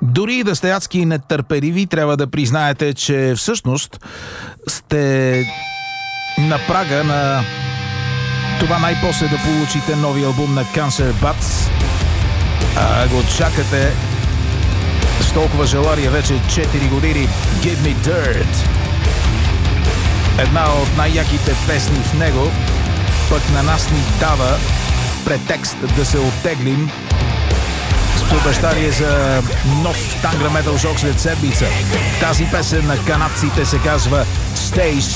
Дори да сте адски нетърпеливи, трябва да признаете, че всъщност сте на прага на това най-после да получите нови албум на Cancer Bats. Го чакате с толкова желание вече 4 години. Give Me Dirt. Една от най-яките песни в него, пък на нас ни дава претекст да се оттеглим с обещание за нов тангра метал шок след седмица. Тази песен на канадците се казва Stay